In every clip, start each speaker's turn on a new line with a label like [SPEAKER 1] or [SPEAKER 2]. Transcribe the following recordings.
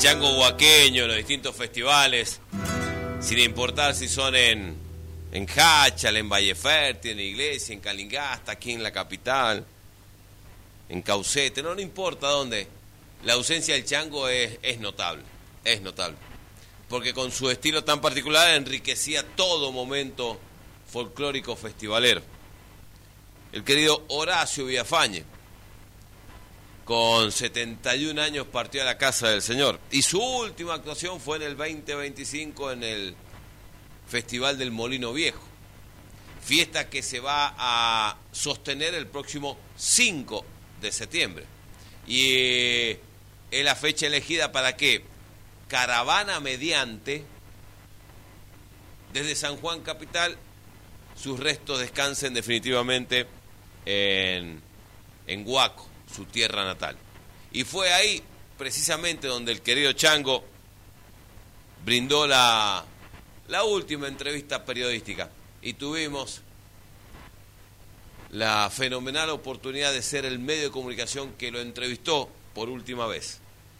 [SPEAKER 1] chango huaqueño, los distintos festivales, sin importar si son en Hachal, en Valle Fértil, en Iglesia, en Calingasta, aquí en la capital, en Caucete, no importa dónde, la ausencia del chango es notable, porque con su estilo tan particular enriquecía todo momento folclórico festivalero. El querido Horacio Villafañe, con 71 años, partió a la casa del Señor. Y su última actuación fue en el 2025 en el Festival del Molino Viejo. Fiesta que se va a sostener el próximo 5 de septiembre. Y es la fecha elegida para que caravana mediante, desde San Juan Capital, sus restos descansen definitivamente en Huaco, su tierra natal. Y fue ahí precisamente donde el querido Chango brindó la última entrevista periodística, y tuvimos la fenomenal oportunidad de ser el medio de comunicación que lo entrevistó por última vez.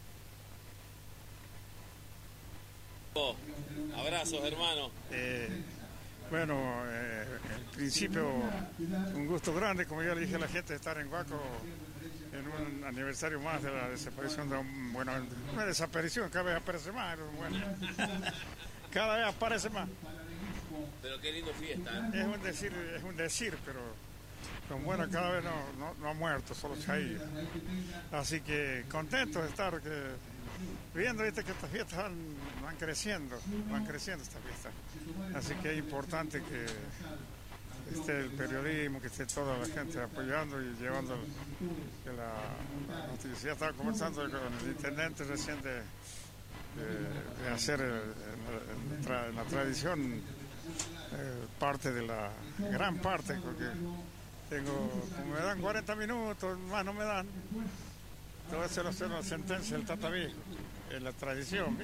[SPEAKER 1] Abrazos, hermano.
[SPEAKER 2] Bueno, en principio un gusto grande, como ya le dije a la gente, estar en Huaco en un aniversario más de la desaparición de una desaparición, cada vez aparece más, cada vez aparece más.
[SPEAKER 1] Pero qué lindo fiesta.
[SPEAKER 2] Es un decir, pero bueno, cada vez no ha muerto, solo se ha ido. Así que contento de estar viendo que estas fiestas van creciendo estas fiestas. Así que es importante que esté el periodismo, que esté toda la gente apoyando y llevando la noticia. Ya estaba conversando con el intendente recién de hacer en la tradición parte de la gran parte, porque como me dan 40 minutos, más no me dan. Todo eso hacer una sentencia del Tata Viejo, en la tradición.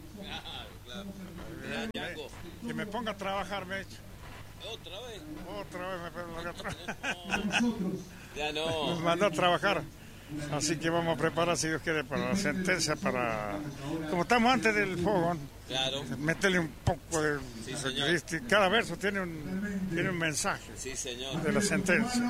[SPEAKER 2] Claro. Que me ponga a trabajar, me he hecho. Otra vez me pongo a trabajar.
[SPEAKER 1] Ya no.
[SPEAKER 2] Nos mandó a trabajar. Así que vamos a preparar, si Dios quiere, para la sentencia, como estamos antes del fogón.
[SPEAKER 1] Claro.
[SPEAKER 2] Meterle un poco de...
[SPEAKER 1] Sí, señor.
[SPEAKER 2] Cada verso tiene un mensaje.
[SPEAKER 1] Sí, señor.
[SPEAKER 2] De la sentencia.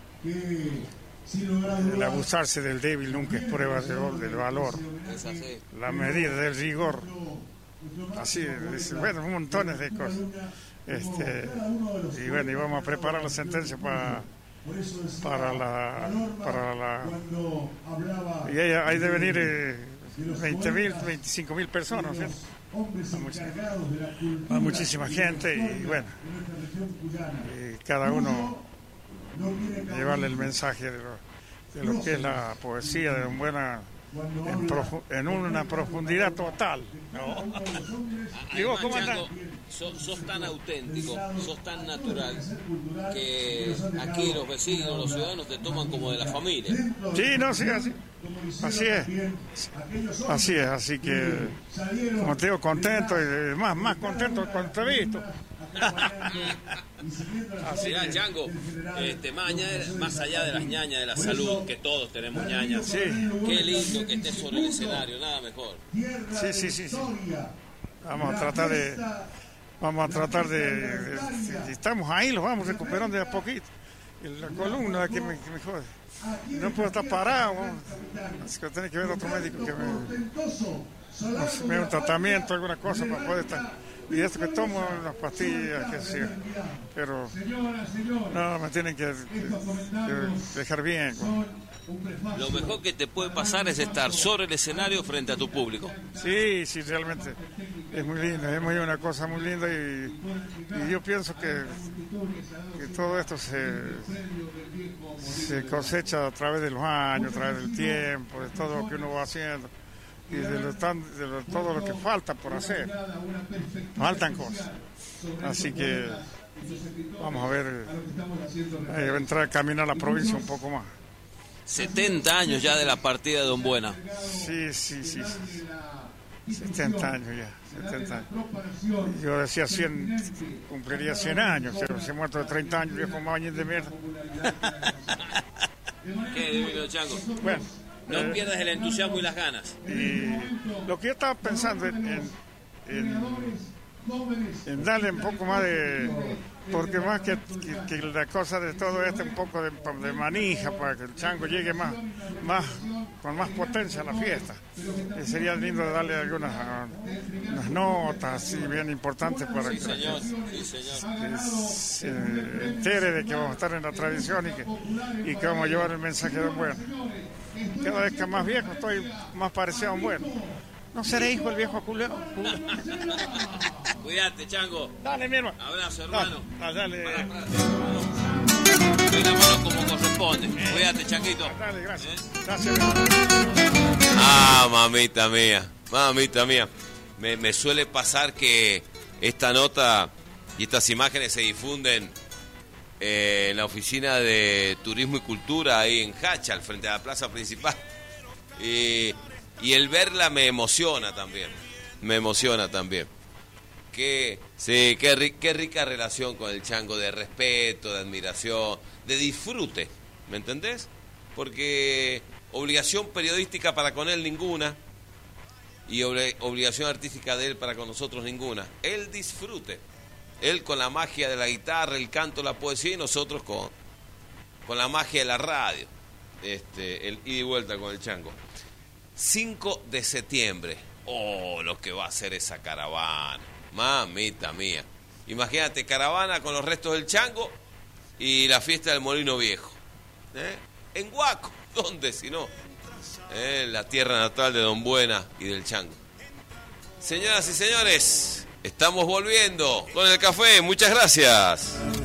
[SPEAKER 2] El abusarse del débil nunca es prueba del valor.
[SPEAKER 1] Es así.
[SPEAKER 2] La medida del rigor. Así, bueno, montones de cosas. Y bueno, y vamos a preparar la sentencia para la y hay de venir 20.000, 25.000 personas, ¿sí? Hay muchísima gente, y bueno, y cada uno llevarle el mensaje de lo que es la poesía de un buena en una profundidad total, ¿no?
[SPEAKER 1] Digo, ¿cómo andan? Sos tan auténtico, sos tan natural, que aquí los vecinos, los ciudadanos te toman como de la familia.
[SPEAKER 2] Sí, no, sí, así es, así que, como te digo, contento, y más contento cuando te he visto.
[SPEAKER 1] Mirá, Chango, más allá de las ñañas de la salud, que todos tenemos ñañas, sí. Qué lindo que estés sobre el escenario, nada mejor.
[SPEAKER 2] Sí. Vamos a tratar de estamos ahí, los vamos recuperando de a poquito. Y la columna que me jode. No puedo estar parado, así que tengo que ver a otro médico que me dé un tratamiento, alguna cosa para poder estar. Y esto que tomo, unas pastillas, que sí, pero no, me tienen que dejar bien.
[SPEAKER 1] Lo mejor que te puede pasar es estar sobre el escenario frente a tu público.
[SPEAKER 2] Sí, realmente es muy lindo, es una cosa muy linda, y yo pienso que todo esto se cosecha a través de los años, a través del tiempo, de todo lo que uno va haciendo. Y de todo lo que falta por hacer. Faltan cosas. Así que vamos a ver, entrar a caminar la provincia un poco más.
[SPEAKER 1] 70 años ya de la partida de Don Buena.
[SPEAKER 2] Sí. 70 años ya, 70 años. Yo decía 100, cumpliría 100 años, pero se ha muerto de 30 años, viejo mañana de mierda.
[SPEAKER 1] Qué divino, Chango.
[SPEAKER 2] Bueno.
[SPEAKER 3] No pierdas el entusiasmo y las ganas.
[SPEAKER 2] Y lo que yo estaba pensando en darle un poco más de... Porque más que la cosa de todo esto, un poco de manija para que el chango llegue con más potencia a la fiesta. Y sería lindo darle algunas unas notas así bien importantes para que se entere de que vamos a estar en la tradición y que vamos a llevar el mensaje de un bueno. Cada vez que más viejo estoy más parecido a un bueno. ¿No seré hijo del viejo culo?
[SPEAKER 3] Cuídate, chango.
[SPEAKER 2] Dale, mi hermano.
[SPEAKER 3] Abrazo, hermano.
[SPEAKER 2] Dale.
[SPEAKER 3] Doy la mano como corresponde. Cuídate, changuito.
[SPEAKER 2] Dale, gracias. Gracias.
[SPEAKER 1] Ah, mamita mía. Me suele pasar que esta nota y estas imágenes se difunden en la oficina de Turismo y Cultura ahí en Hacha, frente a la plaza principal. Y el verla me emociona también. Qué rica relación con el chango, de respeto, de admiración, de disfrute, ¿me entendés? Porque obligación periodística para con él ninguna y obligación artística de él para con nosotros ninguna. Él disfrute, él con la magia de la guitarra, el canto, la poesía, y nosotros con la magia de la radio, el ida y vuelta con el chango. 5 de septiembre, lo que va a hacer esa caravana, mamita mía. Imagínate, caravana con los restos del chango y la fiesta del Molino Viejo. En Huaco, ¿dónde si no? La tierra natal de Don Buena y del chango. Señoras y señores, estamos volviendo con el café. Muchas gracias.